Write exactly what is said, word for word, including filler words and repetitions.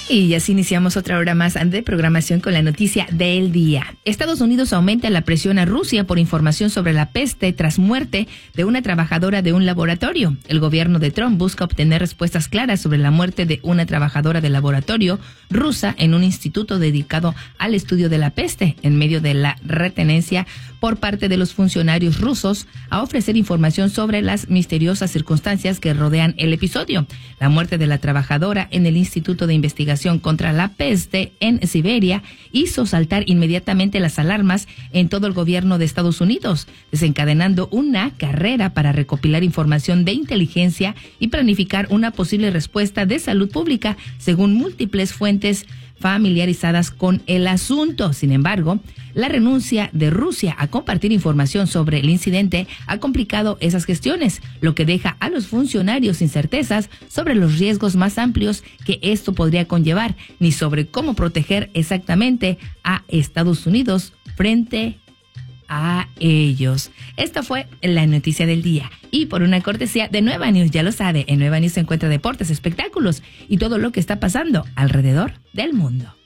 Y así iniciamos otra hora más de programación con la noticia del día. Estados Unidos aumenta la presión a Rusia por información sobre la peste tras muerte de una trabajadora de un laboratorio. El gobierno de Trump busca obtener respuestas claras sobre la muerte de una trabajadora de laboratorio rusa en un instituto dedicado al estudio de la peste, en medio de la retenencia por parte de los funcionarios rusos a ofrecer información sobre las misteriosas circunstancias que rodean el episodio. La muerte de la trabajadora en el Instituto de Investigación contra la Peste en Siberia hizo saltar inmediatamente las alarmas en todo el gobierno de Estados Unidos, desencadenando una carrera para recopilar información de inteligencia y planificar una posible respuesta de salud pública, según múltiples fuentes familiarizadas con el asunto. Sin embargo, la renuncia de Rusia a compartir información sobre el incidente ha complicado esas gestiones, lo que deja a los funcionarios sin certezas sobre los riesgos más amplios que esto podría conllevar, ni sobre cómo proteger exactamente a Estados Unidos frente a ellos. Esta fue la noticia del día. Y por una cortesía de Nueva News, ya lo sabe, en Nueva News se encuentra deportes, espectáculos y todo lo que está pasando alrededor del mundo.